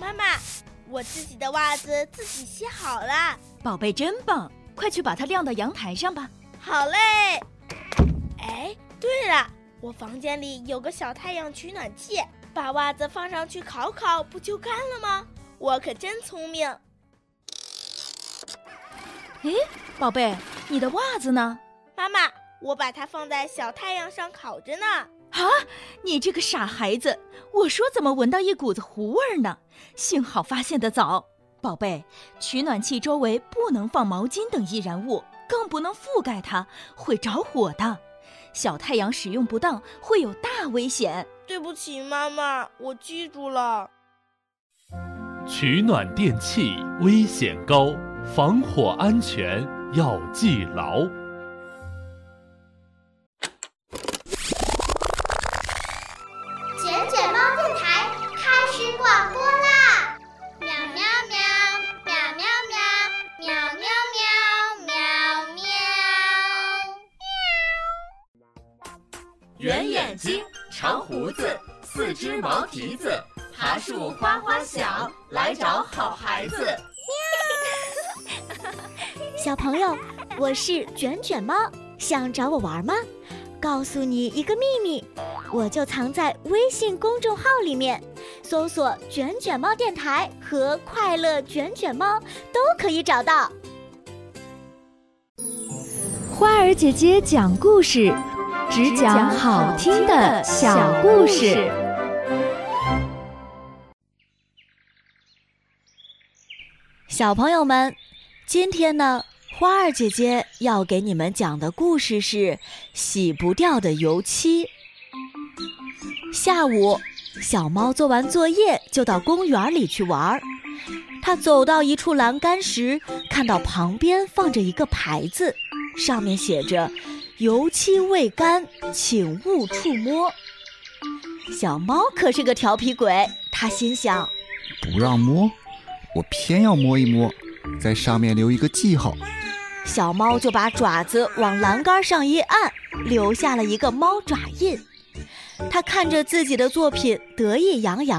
妈妈，我自己的袜子自己洗好了。 宝贝真棒，快去把它晾到阳台上吧。 好嘞。哎，对了，我房间里有个小太阳取暖器，把袜子放上去烤烤，不就干了吗？我可真聪明。 哎，宝贝，你的袜子呢？ 妈妈，我把它放在小太阳上烤着呢。 啊，你这个傻孩子，我说怎么闻到一股子糊味呢？幸好发现得早。宝贝，取暖器周围不能放毛巾等易燃物，更不能覆盖它，会着火的。小太阳使用不当会有大危险。 对不起妈妈，我记住了。 取暖电器危险高，防火安全要记牢。 卷卷猫电台开始广播啦！喵喵喵，喵喵喵，喵喵喵，喵喵。 圆眼睛，长胡子，四只毛蹄子，爬树花花响，来找好孩子。 小朋友，我是卷卷猫，想找我玩吗？告诉你一个秘密，我就藏在微信公众号里面，搜索卷卷猫电台和快乐卷卷猫都可以找到。 花儿姐姐讲故事，只讲好听的小故事。 小朋友们，今天呢，花儿姐姐要给你们讲的故事是洗不掉的油漆。下午，小猫做完作业就到公园里去玩。它走到一处栏杆时，看到旁边放着一个牌子，上面写着油漆未干，请勿触摸。小猫可是个调皮鬼，它心想， 不让摸，我偏要摸一摸，在上面留一个记号。 小猫就把爪子往栏杆上一按，留下了一个猫爪印。它看着自己的作品，得意洋洋。